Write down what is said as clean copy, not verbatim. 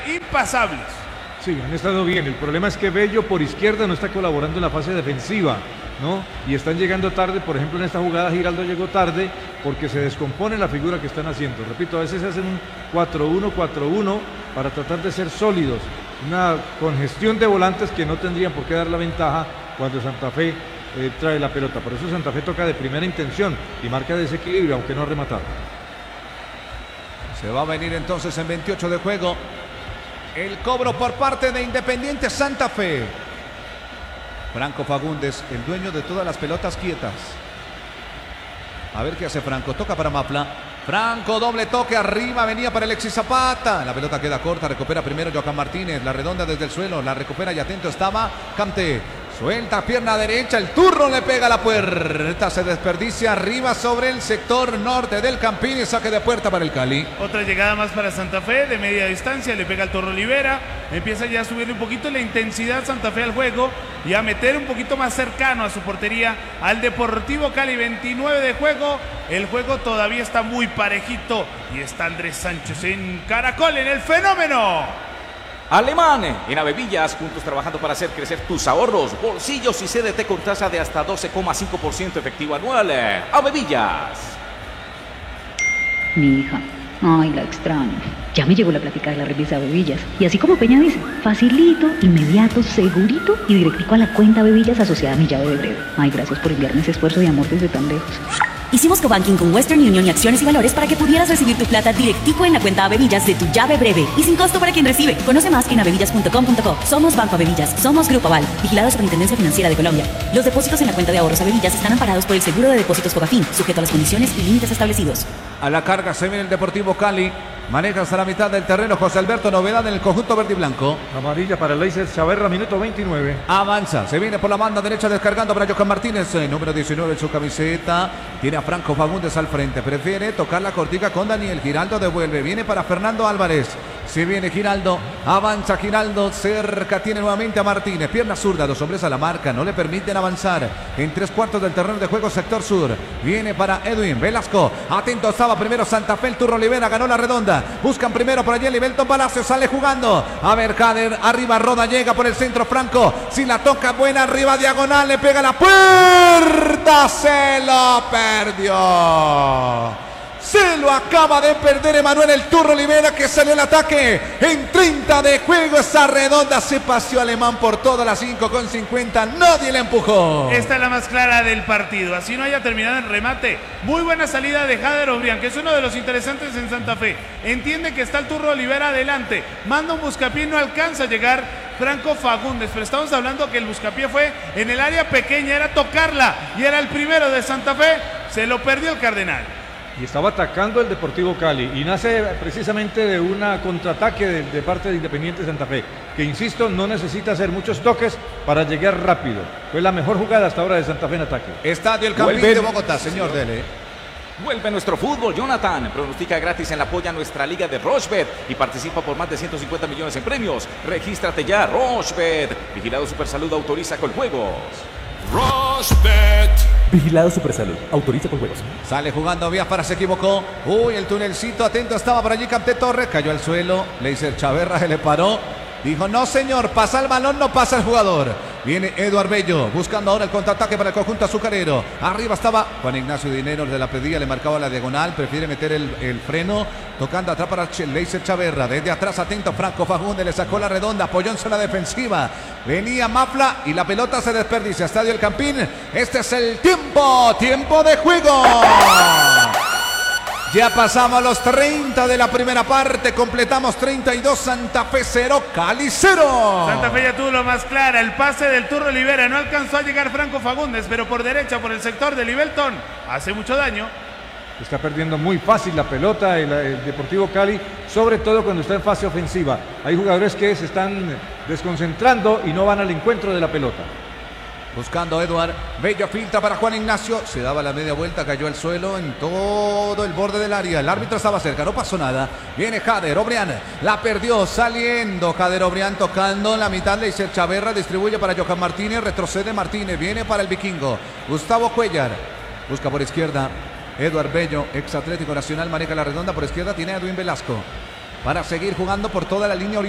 impasables. Sí, han estado bien. El problema es que Bello por izquierda no está colaborando en la fase defensiva, ¿no? Y están llegando tarde. Por ejemplo, en esta jugada Giraldo llegó tarde porque se descompone la figura que están haciendo. Repito, a veces hacen un 4-1-4-1 para tratar de ser sólidos. Una congestión de volantes que no tendrían por qué dar la ventaja cuando Santa Fe trae la pelota. Por eso Santa Fe toca de primera intención y marca desequilibrio, aunque no ha rematado. Se va a venir entonces en 28 de juego el cobro por parte de Independiente Santa Fe. Franco Fagundes, el dueño de todas las pelotas quietas. A ver qué hace Franco. Toca para Mafla. Franco, doble toque arriba, venía para Alexis Zapata. La pelota queda corta, recupera primero Joaquín Martínez. La redonda desde el suelo, la recupera y atento estaba Camte. Suelta, pierna derecha, el turno le pega a la puerta, se desperdicia arriba sobre el sector norte del Campín y saque de puerta para el Cali. Otra llegada más para Santa Fe de media distancia, le pega al Torro Olivera, empieza ya a subirle un poquito la intensidad Santa Fe al juego y a meter un poquito más cercano a su portería al Deportivo Cali. 29 de juego, el juego todavía está muy parejito y está Andrés Sánchez en Caracol en el fenómeno. Alemán, en Avevillas, juntos trabajando para hacer crecer tus ahorros, bolsillos y CDT con tasa de hasta 12,5% efectivo anual. Avevillas. Mi hija, ay, la extraño. Ya me llegó la plática de la revista Avevillas. Y así como Peña dice, facilito, inmediato, segurito y directico a la cuenta Avevillas asociada a mi llave de breve. Ay, gracias por enviarme ese esfuerzo de amor desde tan lejos. Hicimos cobanking con Western Union y Acciones y Valores para que pudieras recibir tu plata directico en la cuenta Avevillas de tu llave breve y sin costo para quien recibe. Conoce más en avevillas.com.co. Somos Banco Avevillas, somos Grupo Aval, vigilado Superintendencia Financiera de Colombia. Los depósitos en la cuenta de ahorros Avevillas están amparados por el Seguro de Depósitos Fogafín, sujeto a las condiciones y límites establecidos. A la carga se viene el Deportivo Cali. Maneja hasta la mitad del terreno José Alberto, novedad en el conjunto verde y blanco. Amarilla para Leiser Chaverra, minuto 29. Avanza, se viene por la banda derecha descargando para Joaquín Martínez, número 19 en su camiseta. Tiene a Franco Fagundes al frente, prefiere tocar la cortica con Daniel. Giraldo devuelve, viene para Fernando Álvarez. Se viene Giraldo, avanza Giraldo, cerca tiene nuevamente a Martínez, pierna zurda, dos hombres a la marca, no le permiten avanzar. En 3/4 del terreno de juego, sector sur. Viene para Edwin Velasco, atento estaba primero Santa Fe, el Turro Olivera ganó la redonda. Buscan primero por allí el Belton Palacio, sale jugando. A ver, Jader, arriba Roda, llega por el centro Franco. Si la toca buena, arriba diagonal, le pega la puerta, se lo perdió. Se lo acaba de perder Emanuel el Turro Olivera, que salió el ataque en 30 de juego. Esa redonda se paseó Alemán por todas las 5,50. Nadie le empujó. Esta es la más clara del partido. Así no haya terminado en remate. Muy buena salida de Jader Obrián, que es uno de los interesantes en Santa Fe. Entiende que está el Turro Olivera adelante. Manda un buscapié, no alcanza a llegar Franco Fagundes. Pero estamos hablando que el buscapié fue en el área pequeña, era tocarla. Y era el primero de Santa Fe. Se lo perdió el Cardenal. Y estaba atacando el Deportivo Cali y nace precisamente de una contraataque de parte de Independiente Santa Fe, que insisto, no necesita hacer muchos toques para llegar rápido. Fue la mejor jugada hasta ahora de Santa Fe en ataque. Estadio El Campín de Bogotá, señor Dele. Vuelve nuestro fútbol, Jonathan. Pronostica gratis en la polla nuestra liga de Rochebet y participa por más de 150 millones en premios. Regístrate ya, Rochebet. Vigilado Supersalud, autoriza con juegos. Rochebet. Vigilado Supersalud, autoriza con juegos. Sale jugando Biafara, se equivocó. Uy, el tunelcito, atento estaba por allí Camte Torres, cayó al suelo. Leiser Chaverra se le paró. Dijo, no señor, pasa el balón, no pasa el jugador. Viene Eduard Bello, buscando ahora el contraataque para el conjunto azucarero. Arriba estaba Juan Ignacio Dinero de la Predilla, le marcaba la diagonal, prefiere meter el freno. Tocando atrás para Leiser Chaverra, desde atrás atento Franco Fagundes, le sacó la redonda, apoyó en zona defensiva. Venía Mafla y la pelota se desperdicia. Estadio El Campín, este es el tiempo de juego. Ya pasamos los 30 de la primera parte, completamos 32, Santa Fe 0, Cali 0. Santa Fe ya tuvo lo más clara, el pase del Turro Olivera, no alcanzó a llegar Franco Fagundes, pero por derecha, por el sector de Libelton, hace mucho daño. Está perdiendo muy fácil la pelota el Deportivo Cali, sobre todo cuando está en fase ofensiva. Hay jugadores que se están desconcentrando y no van al encuentro de la pelota. Buscando Eduard, Bello filtra para Juan Ignacio, se daba la media vuelta, cayó al suelo en todo el borde del área, el árbitro estaba cerca, no pasó nada. Viene Jader Obrián, la perdió saliendo Jader Obrián, tocando la mitad, Leiser Chaverra, distribuye para Johan Martínez, retrocede Martínez, viene para el vikingo, Gustavo Cuellar, busca por izquierda, Eduard Bello, ex Atlético Nacional, maneja la redonda por izquierda, tiene a Edwin Velasco, para seguir jugando por toda la línea oriental.